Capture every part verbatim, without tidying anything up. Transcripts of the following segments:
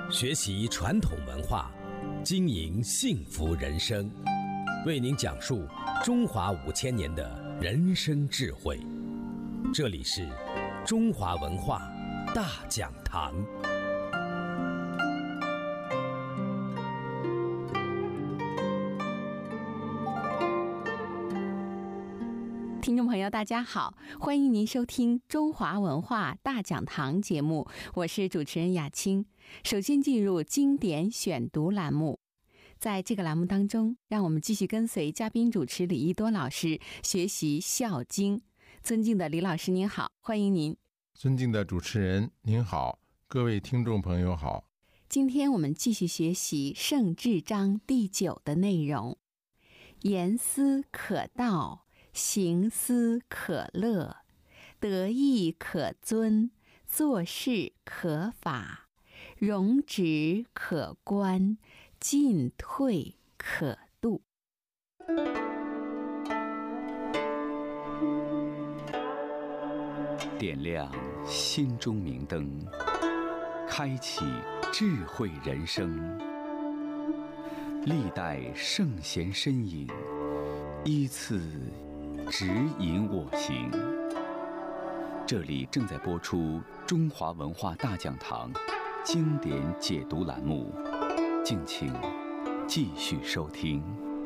学习传统文化，经营幸福人生，为您讲述中华五千年的人生智慧。这里是中华文化大讲堂。 听众朋友大家好，欢迎您收听中华文化大讲堂节目，我是主持人雅青。首先进入经典选读栏目，在这个栏目当中，让我们继续跟随嘉宾主持李一多老师学习孝经。尊敬的李老师您好，欢迎您。 尊敬的主持人您好，各位听众朋友好。 今天我们继续学习圣智章第九的内容，言思可道，行思可乐，得意可尊，做事可法，容止可观，进退可度。 点亮心中明灯，开启智慧人生。历代圣贤身影，依次指引我行。这里正在播出中华文化大讲堂经典解读栏目，敬请继续收听。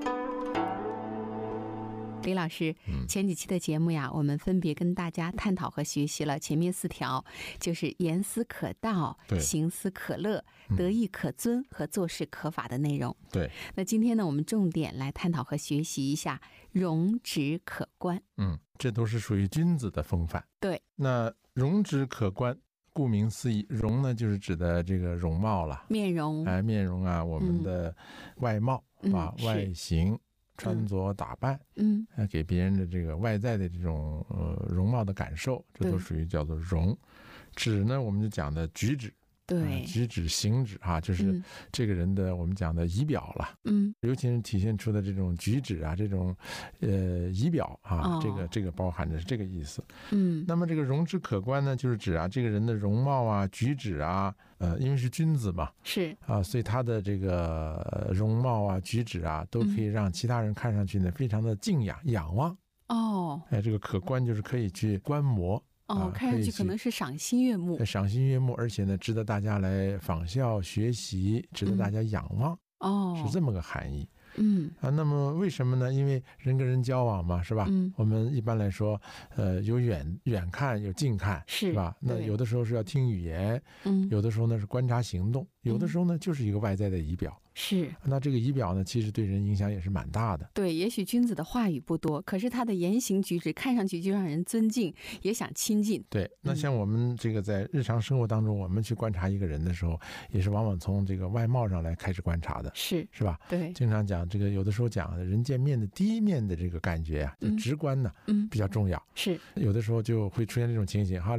李老师，前几期的节目呀，我们分别跟大家探讨和学习了前面四条，就是言思可道，行思可乐，得意可尊和做事可法的内容。 对， 那今天呢，我们重点来探讨和学习一下容止可观。 嗯，这都是属于君子的风范。 对， 那容止可观，顾名思义，容呢就是指的这个容貌了， 面容， 哎，面容啊，我们的外貌、 嗯、 啊， 嗯、 外形。穿着打扮，嗯，给别人的这个外在的这种呃容貌的感受，这都属于叫做容。止呢，我们就讲的举止， 对， 呃、举止行止啊，就是这个人的、嗯、我们讲的仪表了，嗯，尤其是体现出的这种举止啊，这种呃仪表啊，哦、这个这个包含着是这个意思，嗯。那么这个容止可观呢，就是指啊这个人的容貌啊、举止啊。呃，因为是君子嘛， 是啊，所以他的这个容貌啊、举止啊，都可以让其他人看上去呢，非常的敬仰、仰望。哦，哎，这个可观就是可以去观摩。 哦，啊、看上去可能是赏心悦目， 赏心悦目，而且呢，值得大家来仿效学习，值得大家仰望。哦、嗯，是这么个含义。嗯啊，那么为什么呢？因为人跟人交往嘛，是吧？嗯，我们一般来说，呃，有远远看，有近看，是吧？那有的时候是要听语言，嗯，有的时候呢是观察行动，有的时候呢就是一个外在的仪表。是，那这个仪表呢，其实对人影响也是蛮大的。 对，也许君子的话语不多，可是他的言行举止看上去就让人尊敬，也想亲近。 对，那像我们这个在日常生活当中，我们去观察一个人的时候，也是往往从这个外貌上来开始观察的， 是是吧？ 对， 经常讲这个，有的时候讲人见面的第一面的这个感觉啊，就直观呢，嗯，比较重要。 是， 有的时候就会出现这种情形，哈。